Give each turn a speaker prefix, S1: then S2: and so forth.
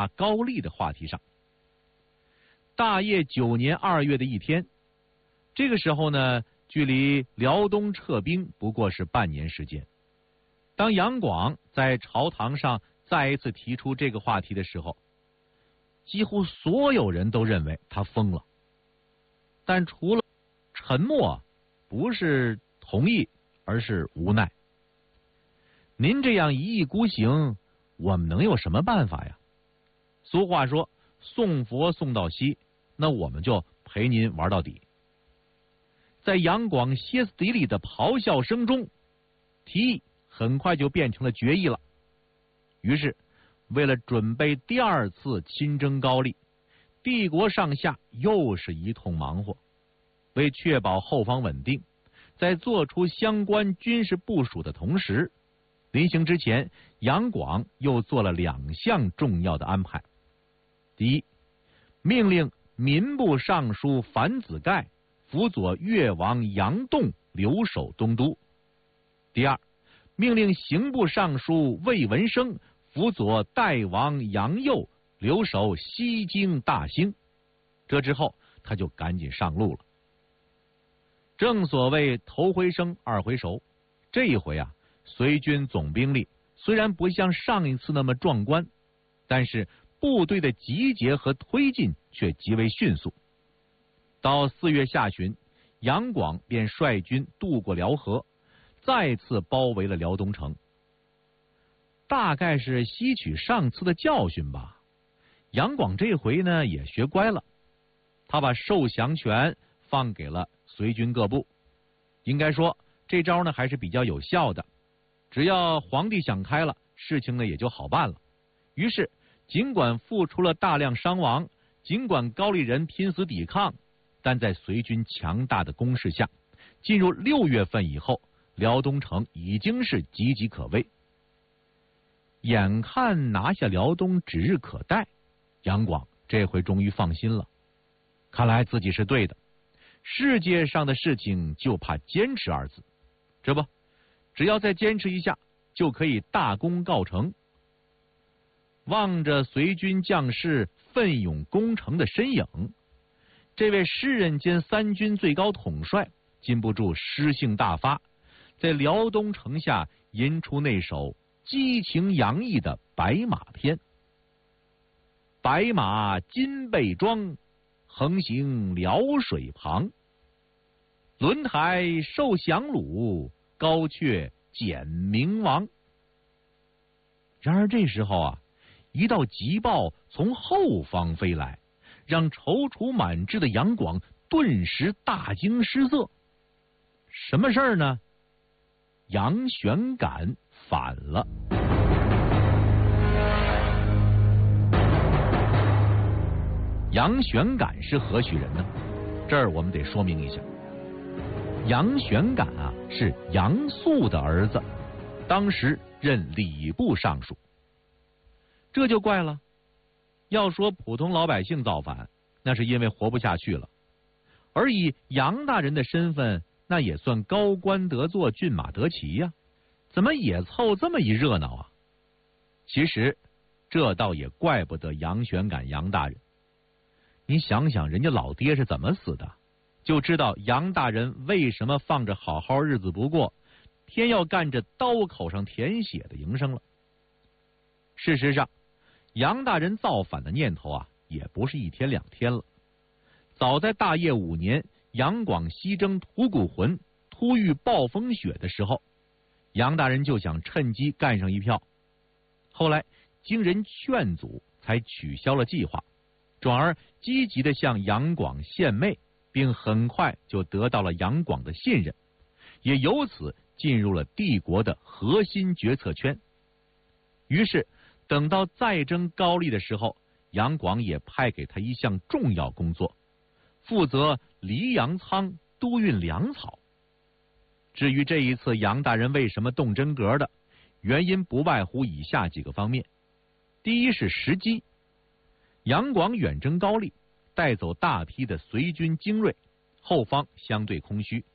S1: 大高丽的话题上。大业9年2月的一天，这个时候呢，距离辽东撤兵不过是半年时间。当杨广在朝堂上再一次提出这个话题的时候，几乎所有人都认为他疯了，但除了沉默，不是同意，而是无奈。您这样一意孤行，我们能有什么办法呀？俗话说，送佛送到西，那我们就陪您玩到底。在杨广歇斯底里的咆哮声中，提议很快就变成了决议了。于是，为了准备第2次亲征高丽，帝国上下又是一通忙活。为确保后方稳定，在做出相关军事部署的同时，临行之前，杨广又做了2项重要的安排。第一，命令民部尚书樊子盖辅佐越王杨栋留守东都。第二，命令刑部尚书魏文生辅佐代王杨佑留守西京大兴。这之后，他就赶紧上路了。正所谓头回生，二回熟。这一回啊，随军总兵力虽然不像上一次那么壮观，但是部队的集结和推进却极为迅速。到4月下旬，杨广便率军渡过辽河，再次包围了辽东城。大概是吸取上次的教训吧，杨广这回呢也学乖了，他把受降权放给了随军各部。应该说这招呢还是比较有效的，只要皇帝想开了，事情呢也就好办了。于是尽管付出了大量伤亡，尽管高丽人拼死抵抗，但在随军强大的攻势下，进入6月份以后，辽东城已经是岌岌可危。眼看拿下辽东指日可待，杨广这回终于放心了，看来自己是对的。世界上的事情就怕坚持2字，这不，只要再坚持一下，就可以大功告成。望着随军将士奋勇攻城的身影，这位诗人兼3军最高统帅禁不住诗兴大发，在辽东城下吟出那首激情洋溢的白马篇。白马金背装，横行辽水旁，轮台受降虏，高阙简明王。然而这时候啊，一道急报从后方飞来，让踌躇满志的杨广顿时大惊失色。什么事儿呢？杨玄感反了。杨玄感是何许人呢？这儿我们得说明一下，杨玄感啊是杨素的儿子，当时任礼部尚书。这就怪了，要说普通老百姓造反，那是因为活不下去了，而以杨大人的身份，那也算高官得坐，骏马得骑呀，怎么也凑这么一热闹啊？其实这倒也怪不得杨玄感杨大人。你想想人家老爹是怎么死的，就知道杨大人为什么放着好好日子不过，偏要干着刀口上舔血的营生了。事实上，杨大人造反的念头啊，也不是1天2天了。早在大业5年，杨广西征吐谷浑，突遇暴风雪的时候，杨大人就想趁机干上一票。后来经人劝阻，才取消了计划，转而积极的向杨广献媚，并很快就得到了杨广的信任，也由此进入了帝国的核心决策圈。于是等到再征高丽的时候，杨广也派给他一项重要工作，负责黎阳仓督运粮草。至于这一次杨大人为什么动真格的，原因不外乎以下几个方面。第一是时机，杨广远征高丽，带走大批的随军精锐，后方相对空虚，